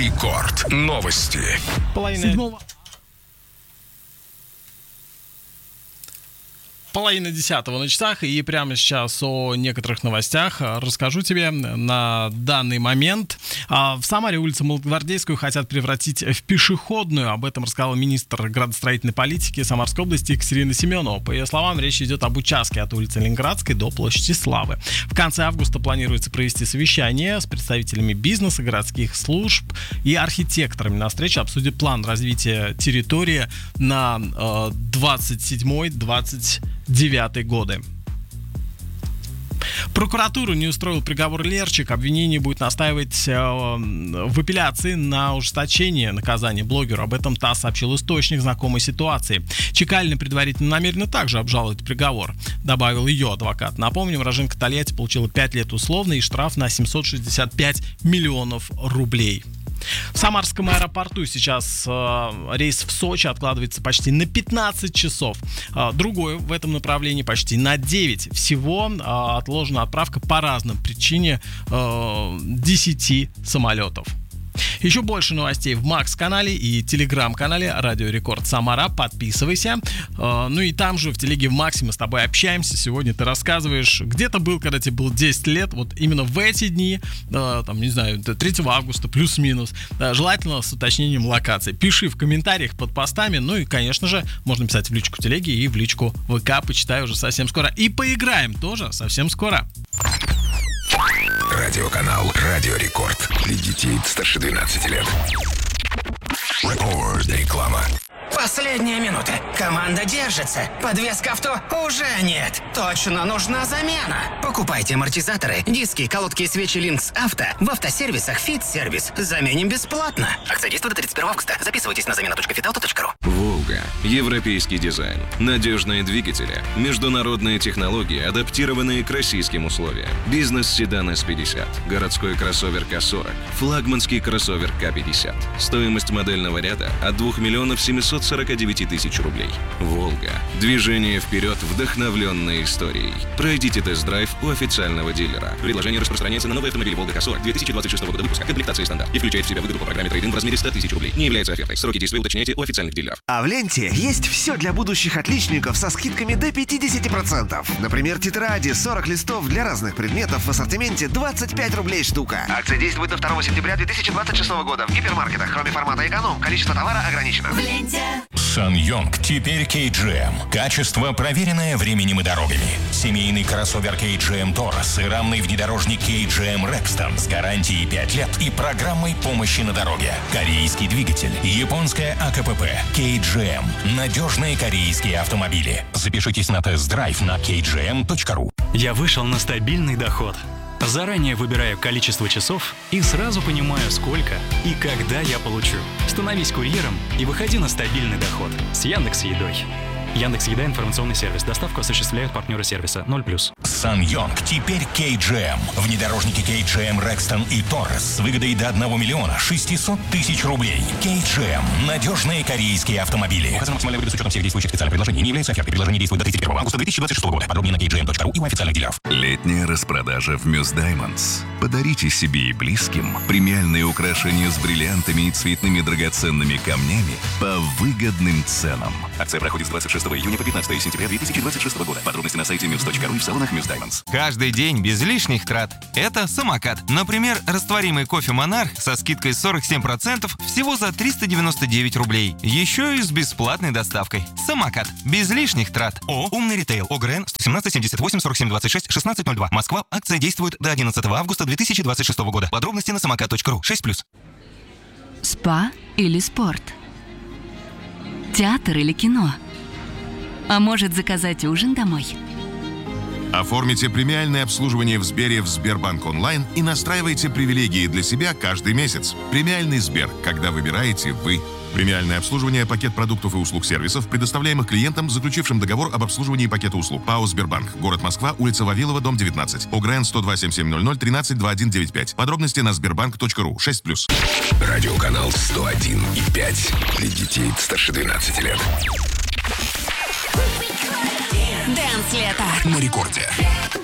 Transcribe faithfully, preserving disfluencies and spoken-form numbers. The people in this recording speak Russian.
Рекорд. Новости. Половина седьмого. Половина десятого на часах, и прямо сейчас о некоторых новостях расскажу тебе на данный момент. В Самаре улицу Молодогвардейскую хотят превратить в пешеходную. Об этом рассказал министр градостроительной политики Самарской области Екатерина Семенова. По ее словам, речь идет об участке от улицы Ленинградской до площади Славы. В конце августа планируется провести совещание с представителями бизнеса, городских служб и архитекторами. На встрече обсудят план развития территории на двадцать седьмой - двадцать девятый годы. Прокуратуру не устроил приговор Лерчик. Обвинение будет настаивать э, в апелляции на ужесточение наказания блогеру. Об этом ТАСС сообщил источник знакомой ситуации. Чекалина предварительно намерена также обжаловать приговор, добавил ее адвокат. Напомним, уроженка Тольятти получила пять лет условно и штраф на семьсот шестьдесят пять миллионов рублей. В Самарском аэропорту сейчас э, рейс в Сочи откладывается почти на пятнадцать часов. Э, другой в этом направлении почти на девять. Всего э, отложена отправка по разным причинам э, десяти самолетов. Еще больше новостей в Макс-канале и Телеграм-канале Радио Рекорд Самара. Подписывайся. Ну и там же в Телеге в Максе мы с тобой общаемся. Сегодня ты рассказываешь, где ты был, когда тебе было десять лет. Вот именно в эти дни, там, не знаю, третьего августа плюс-минус. Желательно с уточнением локации. Пиши в комментариях под постами. Ну и, конечно же, можно писать в личку Телеги и в личку ВК. Почитаю уже совсем скоро. И поиграем тоже совсем скоро. Радиоканал Радио Рекорд. Для детей старше двенадцати лет. Рекорд. Реклама. Последняя минута. Команда держится. Подвеска авто уже нет. Точно нужна замена. Покупайте амортизаторы, диски, колодки и свечи Линкс Авто в автосервисах Fit Service. Заменим бесплатно. Акция действует до тридцать первого августа. Записывайтесь на замена точка фитауто точка ру. Волга. Европейский дизайн. Надежные двигатели. Международные технологии, адаптированные к российским условиям. Бизнес-седан эс пятьдесят. Городской кроссовер ка сорок. Флагманский кроссовер ка пятьдесят. Стоимость модельного ряда от двух миллионов семисот сорока девяти тысяч рублей. Волга. Движение вперед, вдохновленное историей. Пройдите тест-драйв у официального дилера. Предложение распространяется на новый автомобиль Волга ка сорок две тысячи двадцать шестого года выпуска. Комплектация стандарт. И включает в себя выгоду по программе трейд-ин в размере сто тысяч рублей. Не является офертой. Сроки действия уточняйте у официальных дилеров. А в ленте есть все для будущих отличников со скидками до пятьдесят процентов. Например, тетради сорок листов для разных предметов в ассортименте двадцать пять рублей штука. Акция действует до второго сентября две тысячи двадцать шестого года. В гипермаркетах, кроме формата эконом, количество товара ограничено. В ленте. Саньонг теперь кей джи эм. Качество, проверенное временем и дорогами. Семейный кроссовер кей джи эм Taurus и рамный внедорожник кей джи эм Rexton с гарантией пять лет и программой помощи на дороге. Корейский двигатель, японская а ка пэ пэ, кей джи эм. Надежные корейские автомобили. Запишитесь на тест-драйв на кей джи эм точка ру. Я вышел на стабильный доход. Заранее выбираю количество часов и сразу понимаю, сколько и когда я получу. Становись курьером и выходи на стабильный доход с Яндекс.Едой. Яндекс.Еда — информационный сервис. Доставку осуществляют партнеры сервиса ноль плюс. Саньонг теперь кей джи эм. Внедорожники кей джи эм Rexton и Taurus с выгодой до одного миллиона шестисот тысяч рублей. кей джи эм. Надежные корейские автомобили. Указана максимальная выгода с учетом всех действующих специальных предложений. Не является офертой. Предложение действует до тридцать первого августа две тысячи двадцать шестого года. Подробнее на кей джи эм точка ру и у официальных дилеров. Летняя распродажа в Muse Diamonds. Подарите себе и близким премиальные украшения с бриллиантами и цветными драгоценными камнями по выгодным ценам. Акция проходит с двадцать шестого июня по пятнадцатого сентября две тысячи двадцать шестого года. Подробности на сайте мьюз точка ру и в салонах Muse Diamonds. Каждый день без лишних трат. Это самокат. Например, растворимый кофе «Монарх» со скидкой сорок семь процентов всего за триста девяносто девять рублей. Еще и с бесплатной доставкой. Самокат. Без лишних трат. О, умный ритейл. ОГРН сто семнадцать семьдесят восемь сорок семь двадцать шесть шестнадцать ноль два. Москва. Акция действует до одиннадцатого августа две тысячи двадцать шестого года. Подробности на самокат точка ру. шесть плюс. Спа или спорт? Театр или кино? А может, заказать ужин домой? Оформите премиальное обслуживание в Сбере в Сбербанк онлайн и настраивайте привилегии для себя каждый месяц. Премиальный Сбер, когда выбираете вы. Премиальное обслуживание, пакет продуктов и услуг сервисов, предоставляемых клиентам, заключившим договор об обслуживании пакета услуг. ПАО «Сбербанк». Город Москва, улица Вавилова, дом девятнадцать. ОГРН сто два семь семь ноль ноль тринадцать двадцать один девяносто пять. Подробности на сбербанк точка ру. шесть плюс. Радиоканал сто один и пять. Для детей старше двенадцати лет. Дэнс лето. На рекорде.